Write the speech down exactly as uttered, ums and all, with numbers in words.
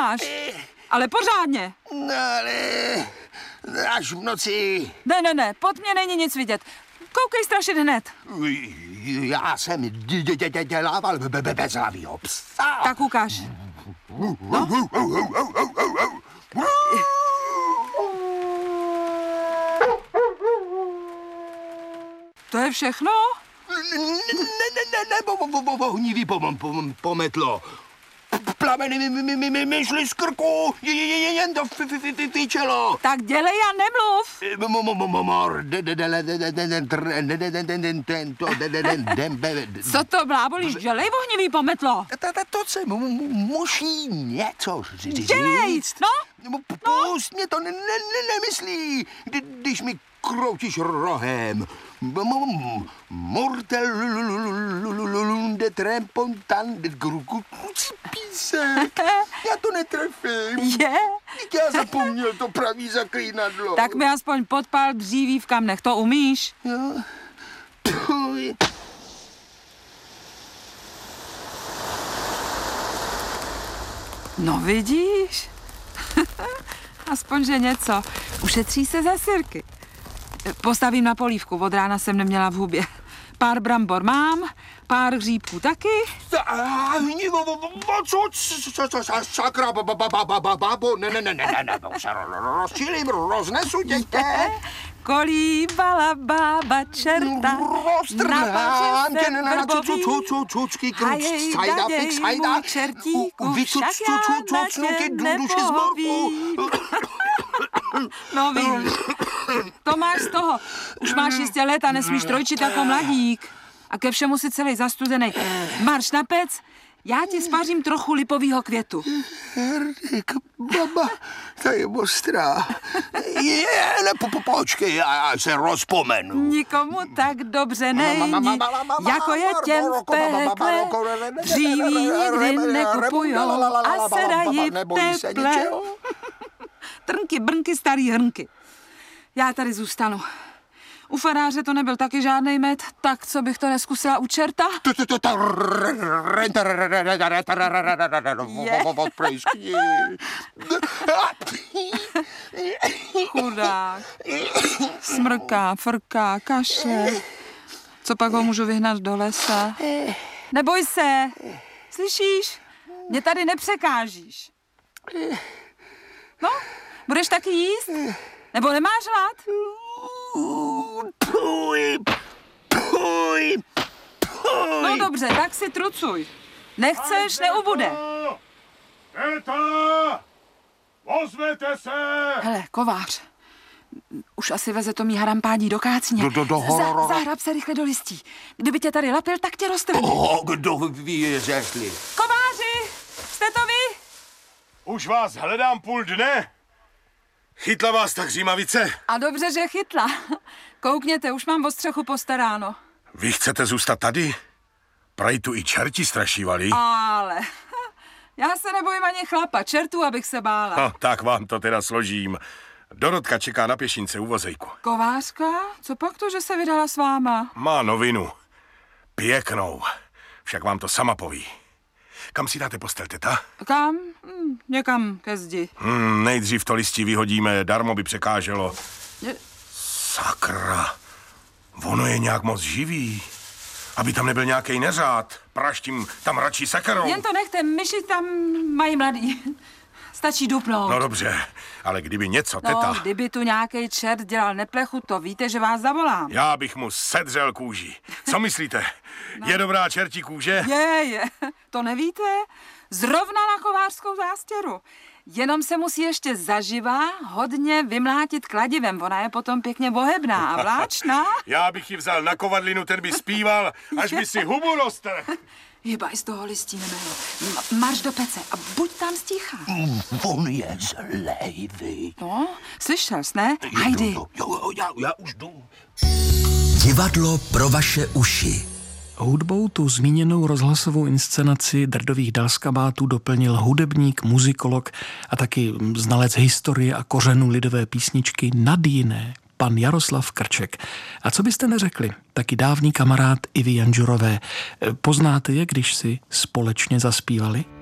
máš. Ale pořádně. No ale až v noci. Ne, ne, ne, pod mě není nic vidět. Koukej strašit hned. Já jsem dě- dě- dě- dělával be- be- bezhlavýho psa. Tak ukáž. No. To je všechno? Ne, ne, ne, ne, bo- bo- bo- vohnivý pom- pom- pometlo. Plameny mi- mi- mi- mi- mi šly z krku, je- je- je- jen to fi- fi- fi- fi- fičelo. Tak dělej a nemluv. Mo- mo- mo- mo- mor, de- de- de- de- de- de- de- dr- de- de- de- de- de- tento, de- de- de- de- be- de- Co to blábolíš? Dělej ohnivý pometlo. Ta- ta- To se mu- mu- musí něco říct. Dělej, no. Pust mě to ne- ne- ne- nemyslí, kdy- když mi kroutíš rohem. Mortelunde trempontan de grukuci písek. Já to netrefím. Je? Vždyť já zapomněl to pravý zaklínadlo. Tak mi aspoň podpál dříví v kamnech, to umíš? Jo. Puj. No vidíš? Aspoň, že něco. Ušetří se za sirky. Postavím na polívku, od rána jsem neměla v hubě. Pár brambor mám, pár hříbků taky. Co? Sakra, babo, ne, ne, ne, ne, ne, ne, se rozčilím, roznesu tě. Kolíbala bába čerta, Roztrhám tě na cucucucucky kruč, sajda, fix, sajda, vycucucucucnu ti duši z morku. No vidíš, to máš z toho. Už máš jistě let a nesmíš trojčit jako mladík. A ke všemu si celý zastudenej. Marš na pec, já ti spařím trochu lipovýho květu. Herdik, baba, ta je ostrá. Je, ne, po, po, počkej, já se rozpomenu. Nikomu tak dobře není, jako je těm v pekle. Dříví nikdy nekupujou a sedají v teple. Trnky, brnky, starý hrnky. Já tady zůstanu. U faráře to nebyl taky žádnej med, tak co bych to neskusila u čerta? Chudák. Smrká, frká, kašle. Co pak ho můžu vyhnat do lesa? Neboj se. Slyšíš? Mě tady nepřekážíš. No, budeš taky jíst? Nebo nemáš hlad? Puj, puj, puj. No dobře, tak si trucuj. Nechceš, neubude. Eta! Ozvěte se! Hele, kovář. Už asi veze to mý harampádí do kácně. Do, do, do, Za, zahrab se rychle do listí. Kdyby tě tady lapil, tak tě roztrhne. Oh, kdo ví, jestli. Kováři, jste to vy? Už vás hledám půl dne. Chytla vás ta hřímavice? A dobře, že chytla. Koukněte, už mám o střechu postaráno. Vy chcete zůstat tady? Prej tu i čerti strašívali. Ale já se nebojím ani chlapa, čertů, abych se bála. No, tak vám to teda složím. Dorotka čeká na pěšince u vozejku. Kovářka? Co pak to, že se vydala s váma? Má novinu. Pěknou. Však vám to sama poví. Kam si dáte postel, teta? Kam? Hm, někam ke zdi. Hmm, nejdřív to listí vyhodíme, darmo by překáželo. Je... Sakra, ono je nějak moc živý. Aby tam nebyl nějaký neřád. Praštím tam radši sekerou. Jen to nechte, myši tam mají mladý. Stačí dupnout. No dobře, ale kdyby něco, teta... No, kdyby tu nějaký čert dělal neplechu, to víte, že vás zavolám. Já bych mu sedřel kůži. Co myslíte? No. Je dobrá čertí kůže? Je, je. To nevíte? Zrovna na kovářskou zástěru. Jenom se musí ještě zaživa hodně vymlátit kladivem. Ona je potom pěkně bohebná a vláčná. Já bych ji vzal na kovadlinu, ten by zpíval, až by si hubu roztrhl. Hýbaj z toho listí, nemelo. Marš do pece a buď tam sticha. On je zlej, vy. No, slyšel jsi, ne? Hajdy. Jo, jo, já, já už jdu. Divadlo pro vaše uši. Hudbou tu zmíněnou rozhlasovou inscenaci Drdových dalskabátů doplnil hudebník, muzikolog a taky znalec historie a kořenů lidové písničky nad jiné, pan Jaroslav Krček. A co byste neřekli, taky dávný kamarád Ivy Janžurové. Poznáte je, když si společně zaspívali?